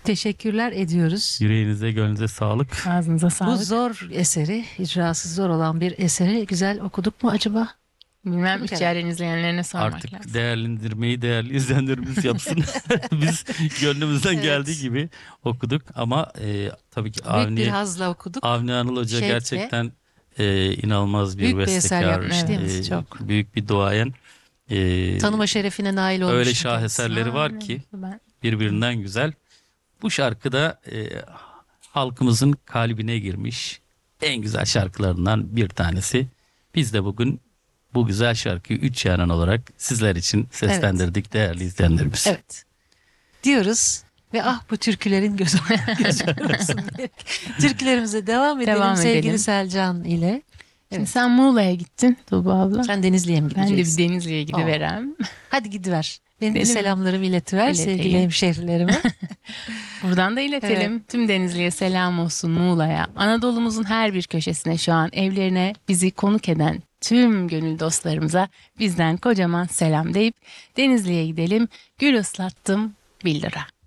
Teşekkürler ediyoruz. Yüreğinize, gönlünüze sağlık. Ağzınıza Bu sağlık. zor eseri, icrası zor olan bir eseri güzel okuduk mu acaba? Bilmem Okuduk üç yerden izleyenlerine sormak Artık lazım. değerlendirmeyi değerli izleyenlerimiz yapsın. Biz gönlümüzden Evet. geldiği gibi okuduk ama tabii ki Büyük bir Avni, hazla okuduk. Avni Anıl Hoca Şevkle. gerçekten inanılmaz bir Büyük bir eser bestekar, yapmış değil mi? Çok. büyük bir duayen. Tanıma şerefine nail olmuş. Öyle şaheserleri var Aynen. ki Ben birbirinden güzel. Bu şarkı da halkımızın kalbine girmiş en güzel şarkılarından bir tanesi. Biz de bugün bu güzel şarkıyı üç yanan olarak sizler için seslendirdik değerli izleyenlerimiz. Evet. Diyoruz ve bu türkülerin gözü olsun diyerek türkülerimize devam edelim Devam sevgili edelim. Selcan ile. Şimdi Evet. sen Muğla'ya gittin Tuğba abla. Sen Denizli'ye mi Ben de gideceksin? bir Denizli'ye gidiverem. Hadi gidiver. Benim de Gidelim. selamlarımı iletiver İleteyim. sevgili hemşehrilerime. Buradan da iletelim. Tüm Denizli'ye selam olsun, Muğla'ya. Anadolu'muzun her bir köşesine şu an evlerine bizi konuk eden tüm gönül dostlarımıza bizden kocaman selam deyip Denizli'ye gidelim. Gül ıslattım 1 lira.